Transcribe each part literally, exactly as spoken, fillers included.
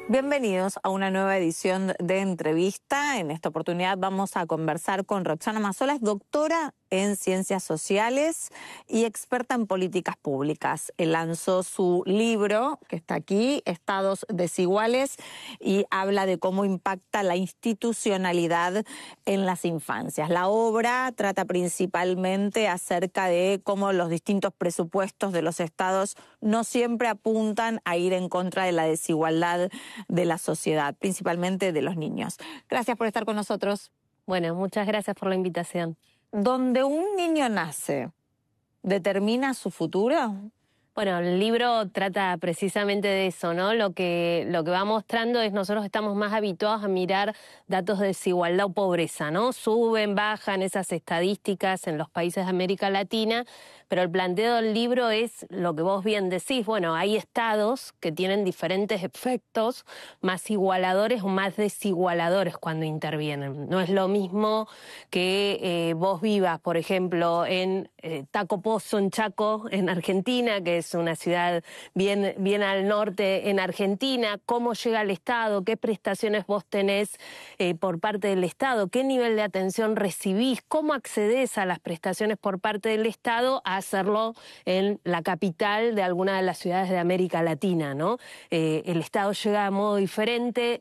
Bienvenidos a una nueva edición de Entrevista. En esta oportunidad vamos a conversar con Roxana Mazzola, es doctora en Ciencias Sociales y experta en políticas públicas. Él lanzó su libro, que está aquí, Estados Desiguales, y habla de cómo impacta la institucionalidad en las infancias. La obra trata principalmente acerca de cómo los distintos presupuestos de los estados no siempre apuntan a ir en contra de la desigualdad de la sociedad, principalmente de los niños. Gracias por estar con nosotros. Bueno, muchas gracias por la invitación. ¿Donde un niño nace, determina su futuro? Bueno, el libro trata precisamente de eso, ¿no? Lo que, lo que va mostrando es nosotros estamos más habituados a mirar datos de desigualdad o pobreza, ¿no? Suben, bajan esas estadísticas en los países de América Latina, pero el planteo del libro es lo que vos bien decís. Bueno, hay estados que tienen diferentes efectos, más igualadores o más desigualadores cuando intervienen. No es lo mismo que eh, vos vivas, por ejemplo, en eh, Tacopozo, en Chaco, en Argentina, que es una ciudad bien, bien al norte en Argentina, cómo llega el Estado, qué prestaciones vos tenés eh, por parte del Estado, qué nivel de atención recibís, cómo accedés a las prestaciones por parte del Estado, a hacerlo en la capital de alguna de las ciudades de América Latina, ¿no? Eh, el Estado llega de modo diferente,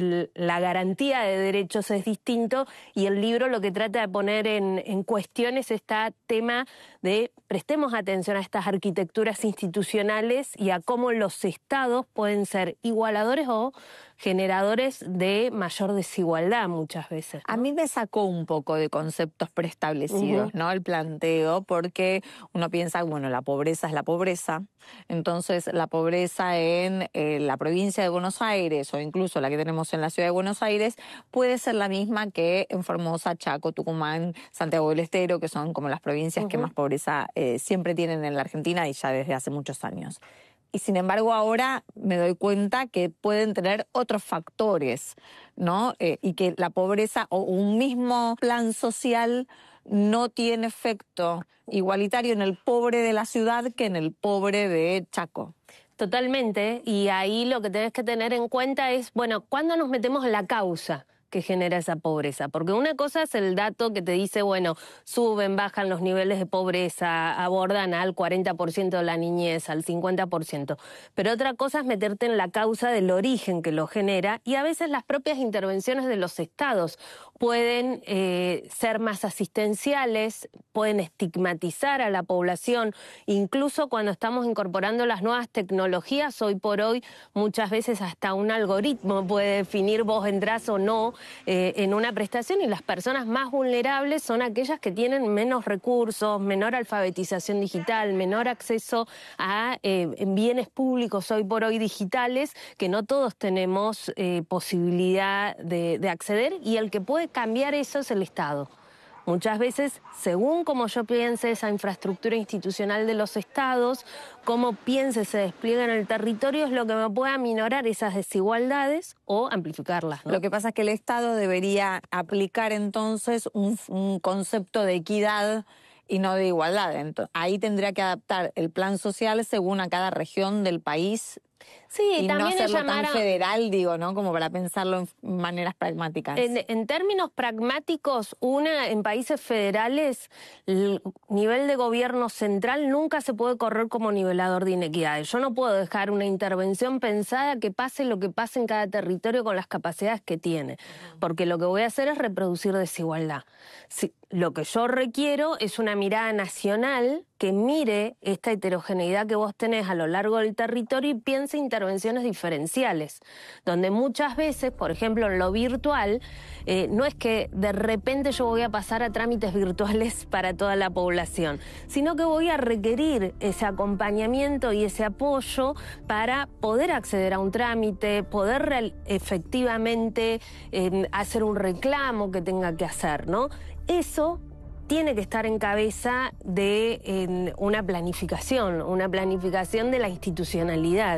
la garantía de derechos es distinto y el libro lo que trata de poner en, en cuestión es este tema de prestemos atención a estas arquitecturas institucionales y a cómo los estados pueden ser igualadores o generadores de mayor desigualdad muchas veces, ¿no? A mí me sacó un poco de conceptos preestablecidos, uh-huh. ¿no? El planteo, porque uno piensa, bueno, la pobreza es la pobreza, entonces la pobreza en eh, la provincia de Buenos Aires o incluso la que tenemos en la ciudad de Buenos Aires puede ser la misma que en Formosa, Chaco, Tucumán, Santiago del Estero, que son como las provincias uh-huh. que más pobreza eh, siempre tienen en la Argentina y ya desde hace muchos años. Y sin embargo ahora me doy cuenta que pueden tener otros factores, ¿no? Eh, y que la pobreza o un mismo plan social no tiene efecto igualitario en el pobre de la ciudad que en el pobre de Chaco. Totalmente, y ahí lo que tenés que tener en cuenta es, bueno, ¿cuándo nos metemos en la causa que genera esa pobreza? Porque una cosa es el dato que te dice, bueno, suben, bajan los niveles de pobreza, abordan al cuarenta por ciento de la niñez, al cincuenta por ciento. Pero otra cosa es meterte en la causa del origen que lo genera y a veces las propias intervenciones de los estados pueden eh, ser más asistenciales, pueden estigmatizar a la población, incluso cuando estamos incorporando las nuevas tecnologías, hoy por hoy muchas veces hasta un algoritmo puede definir vos entrás o no Eh, en una prestación y las personas más vulnerables son aquellas que tienen menos recursos, menor alfabetización digital, menor acceso a eh, bienes públicos hoy por hoy digitales que no todos tenemos eh, posibilidad de, de acceder y el que puede cambiar eso es el Estado. Muchas veces, según como yo piense esa infraestructura institucional de los estados, cómo piense se despliega en el territorio, es lo que me puede aminorar esas desigualdades o amplificarlas, ¿no? Lo que pasa es que el Estado debería aplicar entonces un, un concepto de equidad y no de igualdad. Entonces, ahí tendría que adaptar el plan social según a cada región del país. Sí, y también no hacerlo llamar tan a... federal, digo, ¿no? Como para pensarlo en maneras pragmáticas. En, en términos pragmáticos, una, en países federales, el nivel de gobierno central nunca se puede correr como nivelador de inequidades. Yo no puedo dejar una intervención pensada que pase lo que pase en cada territorio con las capacidades que tiene, porque lo que voy a hacer es reproducir desigualdad. Si, lo que yo requiero es una mirada nacional que mire esta heterogeneidad que vos tenés a lo largo del territorio y piense intervenciones diferenciales, donde muchas veces, por ejemplo, en lo virtual, eh, no es que de repente yo voy a pasar a trámites virtuales para toda la población, sino que voy a requerir ese acompañamiento y ese apoyo para poder acceder a un trámite, poder real, efectivamente eh, hacer un reclamo que tenga que hacer, ¿no? Eso tiene que estar en cabeza de eh, una planificación, una planificación de la institucionalidad.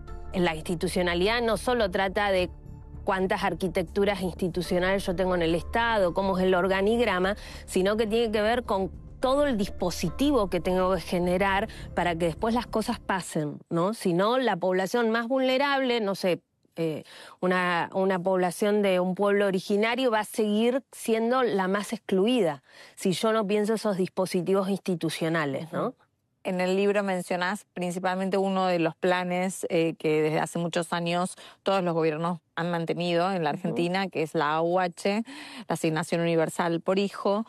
La institucionalidad no solo trata de cuántas arquitecturas institucionales yo tengo en el Estado, cómo es el organigrama, sino que tiene que ver con todo el dispositivo que tengo que generar para que después las cosas pasen, ¿no? Si no, la población más vulnerable, no sé, eh, una, una población de un pueblo originario va a seguir siendo la más excluida si yo no pienso esos dispositivos institucionales, ¿no? En el libro mencionás principalmente uno de los planes eh, que desde hace muchos años todos los gobiernos han mantenido en la Argentina, uh-huh. que es la A U H, la Asignación Universal por Hijo.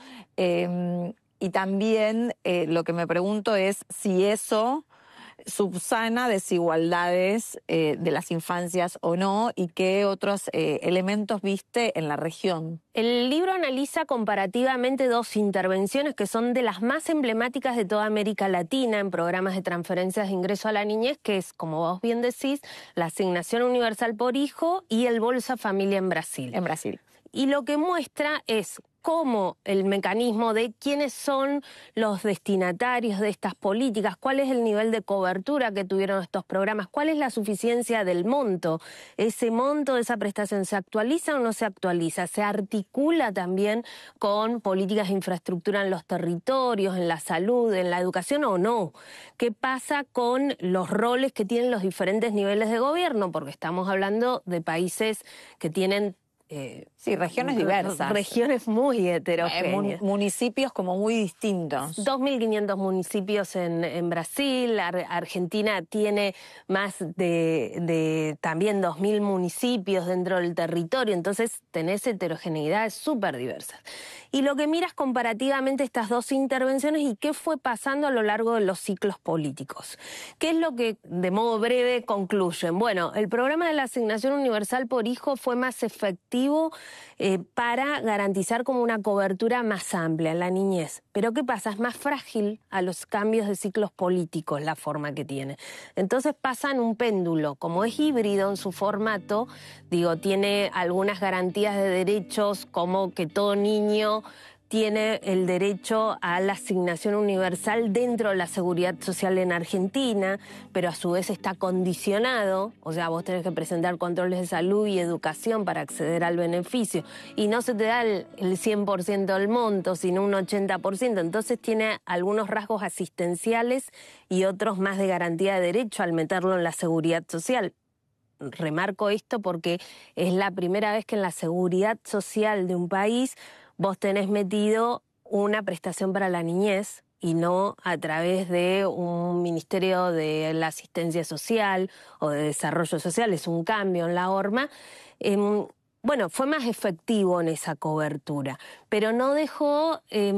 Eh, y también eh, lo que me pregunto es si eso subsana desigualdades eh, de las infancias o no, y qué otros eh, elementos viste en la región. El libro analiza comparativamente dos intervenciones que son de las más emblemáticas de toda América Latina en programas de transferencias de ingreso a la niñez, que es, como vos bien decís, la Asignación Universal por Hijo y el Bolsa Familia en Brasil. En Brasil. Y lo que muestra es cómo el mecanismo de quiénes son los destinatarios de estas políticas, cuál es el nivel de cobertura que tuvieron estos programas, cuál es la suficiencia del monto. ¿Ese monto de esa prestación se actualiza o no se actualiza? ¿Se articula también con políticas de infraestructura en los territorios, en la salud, en la educación o no? ¿Qué pasa con los roles que tienen los diferentes niveles de gobierno? Porque estamos hablando de países que tienen Eh, sí, regiones diversas. Regiones muy heterogéneas. Eh, municipios como muy distintos. dos mil quinientos municipios en, en Brasil. Ar Argentina tiene más de, de también dos mil municipios dentro del territorio. Entonces tenés heterogeneidades súper diversas. Y lo que miras comparativamente estas dos intervenciones y qué fue pasando a lo largo de los ciclos políticos. ¿Qué es lo que, de modo breve, concluyen? Bueno, el programa de la Asignación Universal por Hijo fue más efectivo Eh, para garantizar como una cobertura más amplia en la niñez. Pero ¿qué pasa? Es más frágil a los cambios de ciclos políticos la forma que tiene. Entonces pasa en un péndulo. Como es híbrido en su formato, digo, tiene algunas garantías de derechos como que todo niño tiene el derecho a la asignación universal dentro de la seguridad social en Argentina, pero a su vez está condicionado, o sea, vos tenés que presentar controles de salud y educación para acceder al beneficio, y no se te da el, el cien por ciento del monto, sino un ochenta por ciento, entonces tiene algunos rasgos asistenciales y otros más de garantía de derecho al meterlo en la seguridad social. Remarco esto porque es la primera vez que en la seguridad social de un país vos tenés metido una prestación para la niñez y no a través de un ministerio de la asistencia social o de desarrollo social. Es un cambio en la horma. Eh, bueno, fue más efectivo en esa cobertura, pero no dejó eh,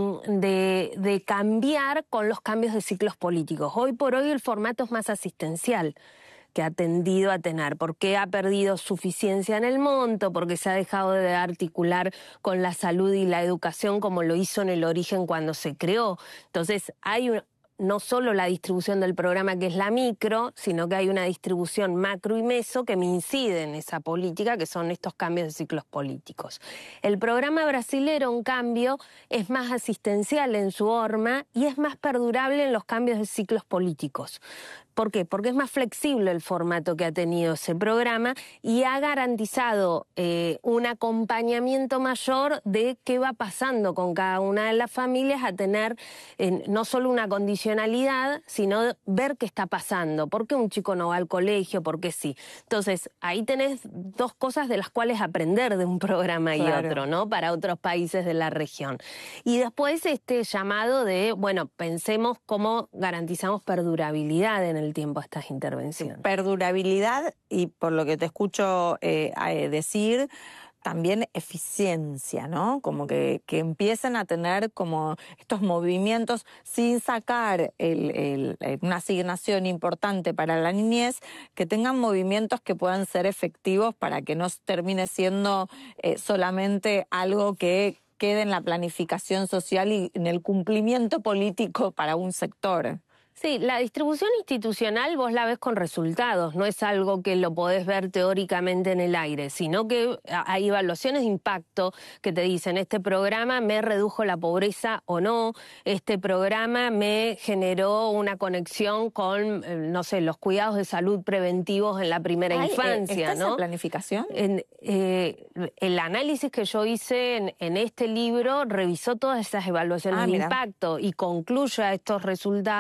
de, de cambiar con los cambios de ciclos políticos. Hoy por hoy el formato es más asistencial que ha tendido a tener, porque ha perdido suficiencia en el monto, porque se ha dejado de articular con la salud y la educación como lo hizo en el origen cuando se creó. Entonces hay un, no solo la distribución del programa que es la micro, sino que hay una distribución macro y meso que me incide en esa política, que son estos cambios de ciclos políticos. El programa brasilero, en cambio, es más asistencial en su horma y es más perdurable en los cambios de ciclos políticos. ¿Por qué? Porque es más flexible el formato que ha tenido ese programa y ha garantizado eh, un acompañamiento mayor de qué va pasando con cada una de las familias, a tener eh, no solo una condicionalidad, sino ver qué está pasando, por qué un chico no va al colegio, por qué sí. Entonces, ahí tenés dos cosas de las cuales aprender de un programa y claro. otro, ¿no? Para otros países de la región. Y después este llamado de, bueno, pensemos cómo garantizamos perdurabilidad en el tiempo a estas intervenciones. Perdurabilidad y, por lo que te escucho eh, decir, también eficiencia, ¿no? Como que, que empiecen a tener como estos movimientos sin sacar el, el, una asignación importante para la niñez, que tengan movimientos que puedan ser efectivos para que no termine siendo eh, solamente algo que quede en la planificación social y en el cumplimiento político para un sector. Sí, la distribución institucional vos la ves con resultados, no es algo que lo podés ver teóricamente en el aire, sino que hay evaluaciones de impacto que te dicen, este programa me redujo la pobreza o no, este programa me generó una conexión con, no sé, los cuidados de salud preventivos en la primera Ay, infancia, ¿está ¿no? esa planificación? En, eh, el análisis que yo hice en, en este libro revisó todas esas evaluaciones ah, de mira. impacto y concluye a estos resultados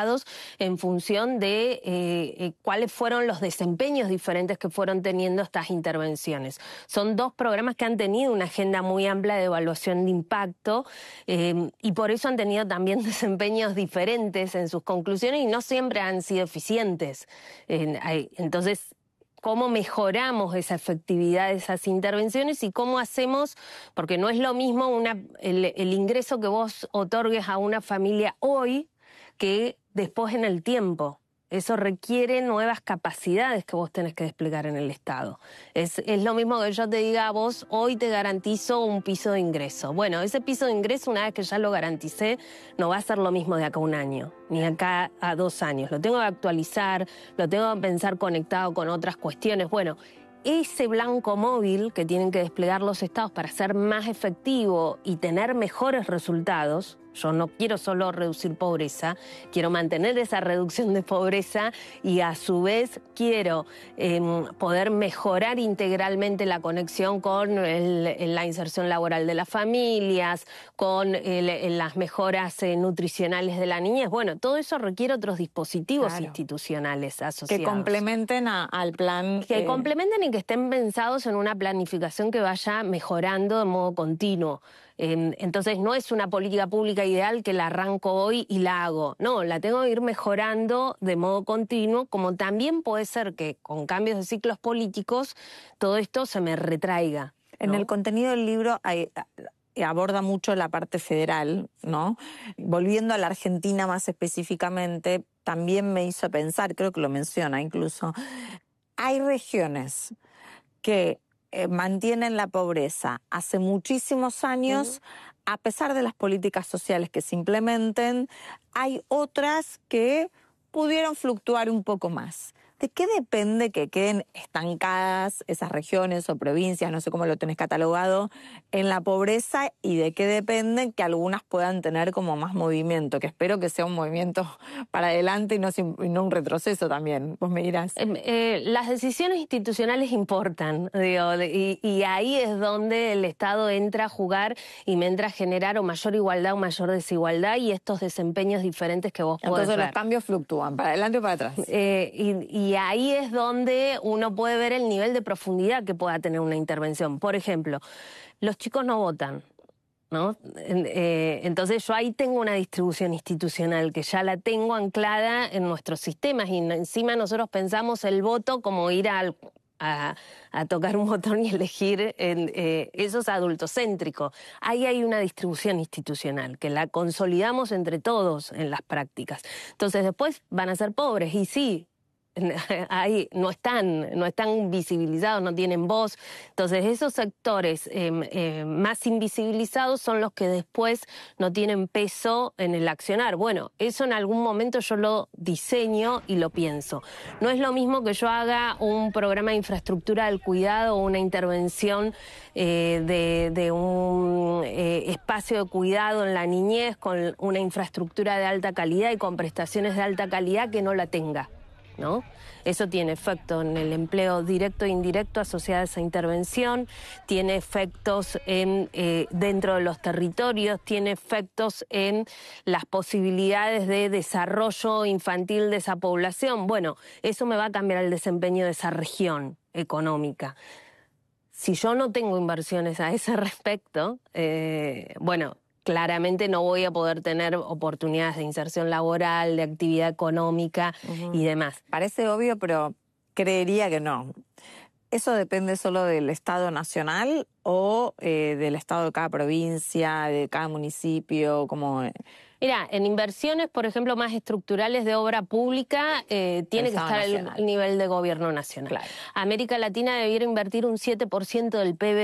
en función de eh, cuáles fueron los desempeños diferentes que fueron teniendo estas intervenciones. Son dos programas que han tenido una agenda muy amplia de evaluación de impacto eh, y por eso han tenido también desempeños diferentes en sus conclusiones y no siempre han sido eficientes. Eh, entonces, cómo mejoramos esa efectividad de esas intervenciones y cómo hacemos, porque no es lo mismo una, el, el ingreso que vos otorgues a una familia hoy que después en el tiempo. Eso requiere nuevas capacidades que vos tenés que desplegar en el Estado. Es, es lo mismo que yo te diga a vos, hoy te garantizo un piso de ingreso. Bueno, ese piso de ingreso, una vez que ya lo garanticé, no va a ser lo mismo de acá a un año, ni acá a dos años. Lo tengo que actualizar, lo tengo que pensar conectado con otras cuestiones. Bueno, ese blanco móvil que tienen que desplegar los estados para ser más efectivo y tener mejores resultados. Yo no quiero solo reducir pobreza, quiero mantener esa reducción de pobreza y a su vez quiero eh, poder mejorar integralmente la conexión con el, la inserción laboral de las familias, con el, las mejoras eh, nutricionales de la niñez. Bueno, todo eso requiere otros dispositivos claro. institucionales asociados. Que complementen a, al plan. Que eh... complementen y que estén pensados en una planificación que vaya mejorando de modo continuo. Entonces no es una política pública ideal que la arranco hoy y la hago. No, la tengo que ir mejorando de modo continuo, como también puede ser que con cambios de ciclos políticos todo esto se me retraiga, ¿no? En el contenido del libro hay, aborda mucho la parte federal, ¿no? Volviendo a la Argentina más específicamente, también me hizo pensar, creo que lo menciona incluso, hay regiones que Eh, mantienen la pobreza hace muchísimos años, uh-huh. a pesar de las políticas sociales que se implementen, hay otras que pudieron fluctuar un poco más. ¿De qué depende que queden estancadas esas regiones o provincias, no sé cómo lo tenés catalogado, en la pobreza y de qué depende que algunas puedan tener como más movimiento? Que espero que sea un movimiento para adelante y no, y no un retroceso también. Vos me dirás. Eh, eh, las decisiones institucionales importan, digo, y, y ahí es donde el Estado entra a jugar y me entra a generar o mayor igualdad o mayor desigualdad y estos desempeños diferentes que vos podés ver. Entonces los cambios fluctúan, para adelante o para atrás. Eh, y, y ahí es donde uno puede ver el nivel de profundidad que pueda tener una intervención. Por ejemplo, los chicos no votan, ¿no? Eh, entonces yo ahí tengo una distribución institucional que ya la tengo anclada en nuestros sistemas y encima nosotros pensamos el voto como ir al... A, a tocar un botón y elegir, en, eh, eso es adultocéntrico. Ahí hay una distribución institucional que la consolidamos entre todos en las prácticas. Entonces después van a ser pobres y sí, ahí no están, no están visibilizados, no tienen voz. Entonces esos sectores eh, eh, más invisibilizados son los que después no tienen peso en el accionar. Bueno, eso en algún momento yo lo diseño y lo pienso. No es lo mismo que yo haga un programa de infraestructura del cuidado o una intervención eh, de, de un eh, espacio de cuidado en la niñez con una infraestructura de alta calidad y con prestaciones de alta calidad que no la tenga, ¿no? Eso tiene efecto en el empleo directo e indirecto asociado a esa intervención, tiene efectos en, eh, dentro de los territorios, tiene efectos en las posibilidades de desarrollo infantil de esa población. Bueno, eso me va a cambiar el desempeño de esa región económica. Si yo no tengo inversiones a ese respecto, eh, bueno... claramente no voy a poder tener oportunidades de inserción laboral, de actividad económica uh-huh. y demás. Parece obvio, pero creería que no. ¿Eso depende solo del Estado nacional o eh, del Estado de cada provincia, de cada municipio? Como... Mira, en inversiones, por ejemplo, más estructurales de obra pública, eh, tiene que estar el, el nivel de gobierno nacional. Claro. América Latina debiera invertir un siete por ciento del P I B